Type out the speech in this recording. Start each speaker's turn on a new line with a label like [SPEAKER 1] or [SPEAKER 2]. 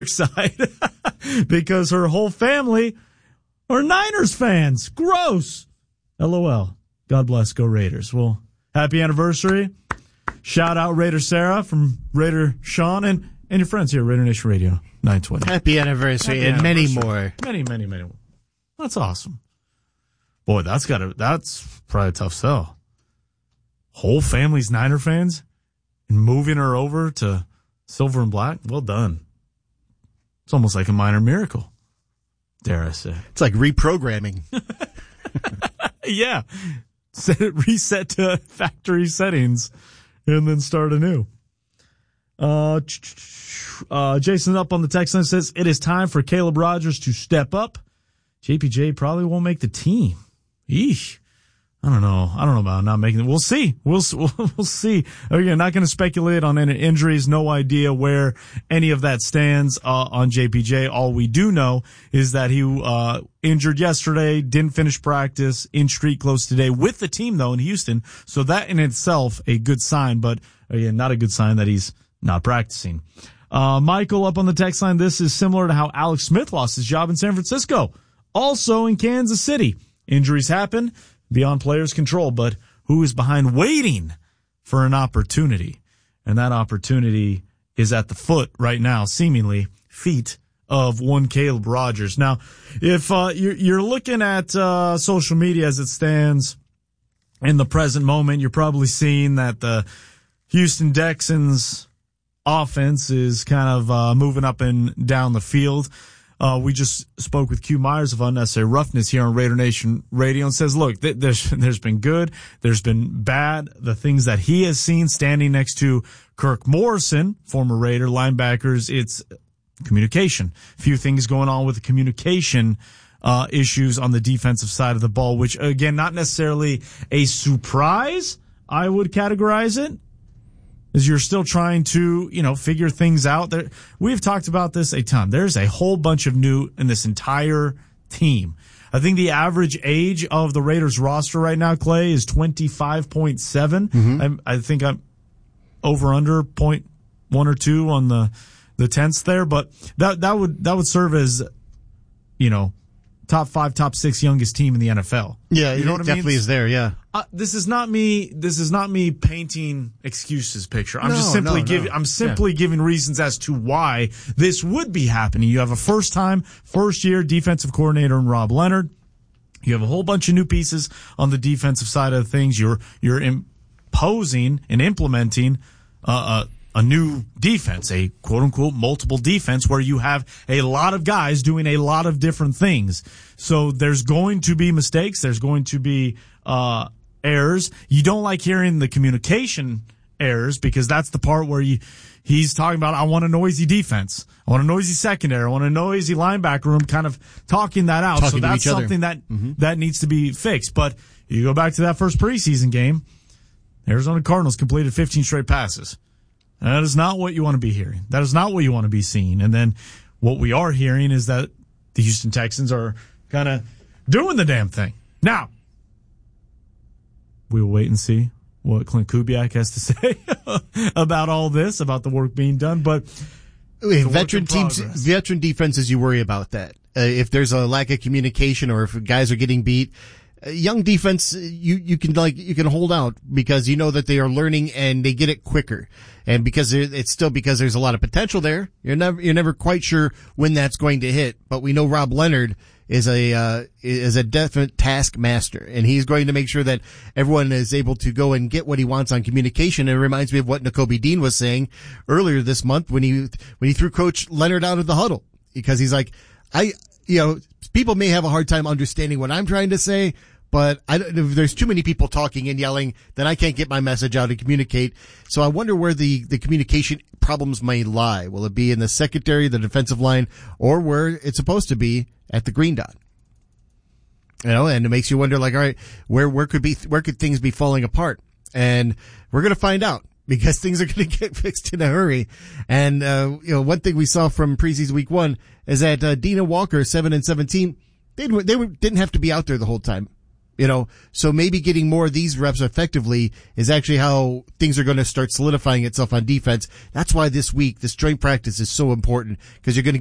[SPEAKER 1] side because her whole family are Niners fans. Gross. LOL. God bless. Go Raiders. Well, happy anniversary. Shout out Raider Sarah from Raider Sean and your friends here at Raider Nation Radio 920.
[SPEAKER 2] Happy anniversary and many more.
[SPEAKER 1] Many more. That's awesome. Boy, that's probably a tough sell. Whole family's Niner fans and moving her over to silver and black. Well done. It's almost like a minor miracle, dare I say.
[SPEAKER 2] It's like reprogramming.
[SPEAKER 1] Yeah. Reset to factory settings and then start anew. Jason up on the text line says, it is time for Caleb Rogers to step up. JPJ probably won't make the team. Eesh. I don't know about not making it. We'll see. We'll see. Again, not going to speculate on any injuries. No idea where any of that stands on JPJ. All we do know is that he injured yesterday, didn't finish practice, in street clothes today with the team though in Houston. So that in itself a good sign, but again, not a good sign that he's not practicing. Michael up on the text line. This is similar to how Alex Smith lost his job in San Francisco. Also in Kansas City. Injuries happen beyond players' control, but who is behind waiting for an opportunity? And that opportunity is at the foot right now, seemingly feet of one Caleb Rogers. Now, if you're looking at social media as it stands in the present moment, you're probably seeing that the Houston Texans offense is kind of moving up and down the field. We just spoke with Q Myers of Unnecessary Roughness here on Raider Nation Radio and says, look, there's been good, there's been bad. The things that he has seen standing next to Kirk Morrison, former Raider linebackers, it's communication. Few things going on with the communication issues on the defensive side of the ball, which again, not necessarily a surprise, I would categorize it. Is you're still trying to, figure things out. We've talked about this a ton. There's a whole bunch of new in this entire team. I think the average age of the Raiders roster right now, Clay, is 25.7. Mm-hmm. I think I'm over under 0.1 or 2 on the tenths there, but that would serve as, top 5, top 6 youngest team in the NFL.
[SPEAKER 2] Yeah,
[SPEAKER 1] you know what I mean?
[SPEAKER 2] Definitely is there. Yeah.
[SPEAKER 1] This is not me painting excuses picture. I'm simply giving reasons as to why this would be happening. You have a first year defensive coordinator in Rob Leonard. You have a whole bunch of new pieces on the defensive side of things. You're imposing and implementing a new defense, a quote-unquote multiple defense where you have a lot of guys doing a lot of different things. So there's going to be mistakes. There's going to be errors. You don't like hearing the communication errors because that's the part where he's talking about, I want a noisy defense. I want a noisy secondary. I want a noisy linebacker room, kind of talking that out. So that's something that needs to be fixed. But you go back to that first preseason game, Arizona Cardinals completed 15 straight passes. That is not what you want to be hearing. That is not what you want to be seeing. And then what we are hearing is that the Houston Texans are kind of doing the damn thing. Now, we will wait and see what Clint Kubiak has to say about all this, about the work being done. But
[SPEAKER 2] veteran defenses, you worry about that. If there's a lack of communication or if guys are getting beat, young defense, you can hold out because you know that they are learning and they get it quicker. And because there's a lot of potential there, you're never quite sure when that's going to hit. But we know Rob Leonard is a definite taskmaster, and he's going to make sure that everyone is able to go and get what he wants on communication. It reminds me of what Nakobe Dean was saying earlier this month when he threw Coach Leonard out of the huddle because he's like, people may have a hard time understanding what I'm trying to say, but if there's too many people talking and yelling, then I can't get my message out and communicate. So I wonder where the communication problems may lie. Will it be in the secondary, the defensive line, or where it's supposed to be at the green dot? And it makes you wonder, like, all right, where could things be falling apart? And we're going to find out because things are going to get fixed in a hurry. And, one thing we saw from preseason week 1 is that, Dina Walker, 7-17, they didn't have to be out there the whole time. So maybe getting more of these reps effectively is actually how things are going to start solidifying itself on defense. That's why this week, this joint practice is so important, because you're going to